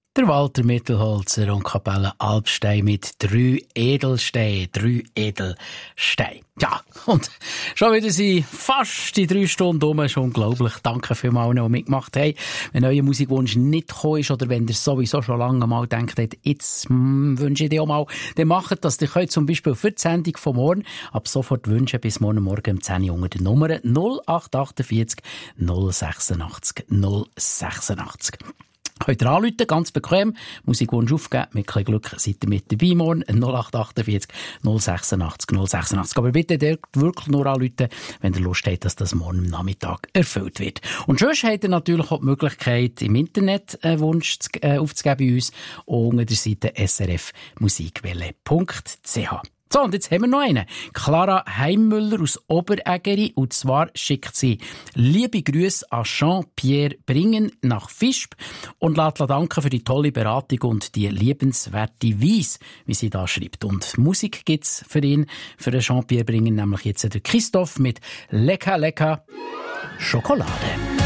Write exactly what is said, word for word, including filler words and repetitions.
Der Walter Mittelholzer und Kapelle Alpstein mit drei Edelsteinen, drei Edelsteine. Ja, und schon wieder sind fast die drei Stunden um. Ist unglaublich. Danke vielmals, die mitgemacht haben. Wenn euer Musikwunsch nicht gekommen ist oder wenn ihr sowieso schon lange mal denkt, jetzt hm, wünsche ich dir auch mal, dann macht das. Ihr könnt zum Beispiel für die Sendung von morgen ab sofort wünschen bis morgen Morgen um zehn Uhr unter der Nummer null acht achtundvierzig null sechsundachtzig null sechsundachtzig. Könnt ihr anrufen, ganz bequem, Musikwunsch aufgeben, mit ein bisschen Glück seid ihr mit dabei morgen, null acht achtundvierzig null sechsundachtzig null sechsundachtzig. Aber bitte dort wirklich nur anrufen, wenn ihr Lust habt, dass das morgen am Nachmittag erfüllt wird. Und sonst habt ihr natürlich auch die Möglichkeit, im Internet einen Wunsch zu, äh, aufzugeben bei uns, unter der Seite s r f musikwelle punkt c h. So, und jetzt haben wir noch einen. Clara Heimmüller aus Oberägeri. Und zwar schickt sie liebe Grüße an Jean-Pierre Bringen nach Visp und lässt danken für die tolle Beratung und die liebenswerte Weise, wie sie da schreibt. Und Musik gibt's für ihn, für den Jean-Pierre Bringen, nämlich jetzt der Christoph mit Lecker, lecker Schokolade.